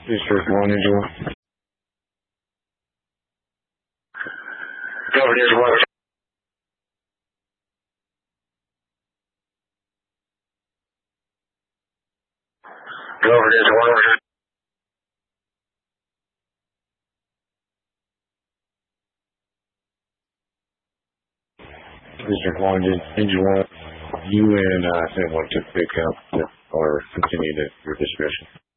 District 1, Engine 1. Governor's 1. Governor's 1. District 1, Engine 1. You and Sam 1 took pick up or continue to your discretion.